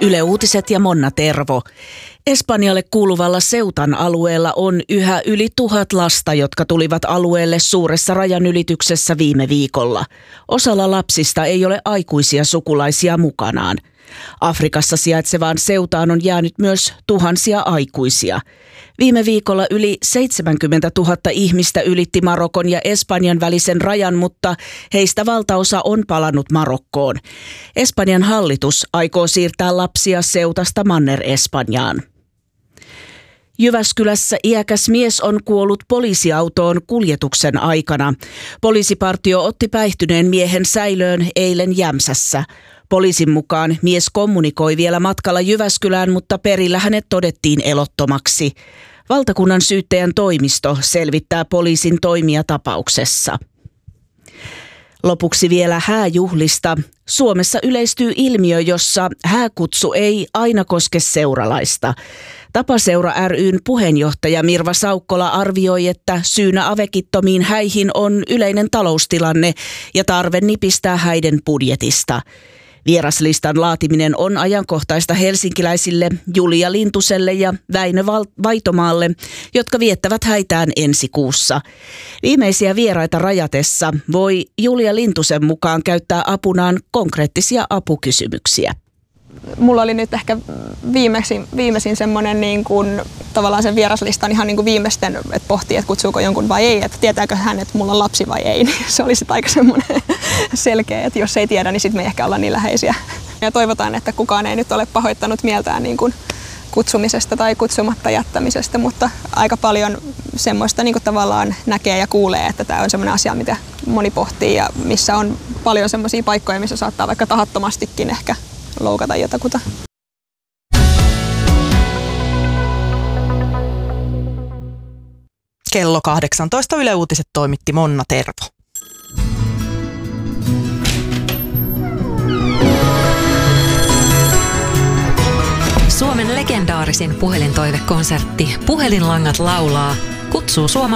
Yle Uutiset ja Monna Tervo. Espanjalle kuuluvalla Ceutan alueella on yhä yli 1000 lasta, jotka tulivat alueelle suuressa rajanylityksessä viime viikolla. Osalla lapsista ei ole aikuisia sukulaisia mukanaan. Afrikassa sijaitsevaan Ceutaan on jäänyt myös tuhansia aikuisia. Viime viikolla yli 70 000 ihmistä ylitti Marokon ja Espanjan välisen rajan, mutta heistä valtaosa on palannut Marokkoon. Espanjan hallitus aikoo siirtää lapsia Ceutasta Manner-Espanjaan. Jyväskylässä iäkäs mies on kuollut poliisiautoon kuljetuksen aikana. Poliisipartio otti päihtyneen miehen säilöön eilen Jämsässä. Poliisin mukaan mies kommunikoi vielä matkalla Jyväskylään, mutta perillä hänet todettiin elottomaksi. Valtakunnan syyttäjän toimisto selvittää poliisin toimia tapauksessa. Lopuksi vielä hääjuhlista. Suomessa yleistyy ilmiö, jossa hääkutsu ei aina koske seuralaista. Tapaseura ry:n puheenjohtaja Mirva Saukkola arvioi, että syynä avekittomiin häihin on yleinen taloustilanne ja tarve nipistää häiden budjetista. Vieraslistan laatiminen on ajankohtaista helsinkiläisille Julia Lintuselle ja Väinö Vaitomaalle, jotka viettävät häitään ensi kuussa. Viimeisiä vieraita rajatessa voi Julia Lintusen mukaan käyttää apunaan konkreettisia apukysymyksiä. Mulla oli nyt ehkä viimeisin semmoinen niin kuin, tavallaan sen vieraslistan ihan niin kuin viimeisten, että pohtii, että kutsuuko jonkun vai ei, että tietääkö hän, että mulla on lapsi vai ei. Niin se olisi aika semmoinen selkeä, että jos ei tiedä, niin sitten me ei ehkä olla niin läheisiä. Ja toivotaan, että kukaan ei nyt ole pahoittanut mieltään niin kuin kutsumisesta tai kutsumatta jättämisestä, mutta aika paljon semmoista niin kuin tavallaan näkee ja kuulee, että tämä on semmoinen asia, mitä moni pohtii ja missä on paljon semmoisia paikkoja, missä saattaa vaikka tahattomastikin ehkä loukata jotakuta. Kello 18 Yle Uutiset toimitti Monna Tervo. Suomen legendaarisin puhelintoivekonsertti Puhelinlangat laulaa kutsuu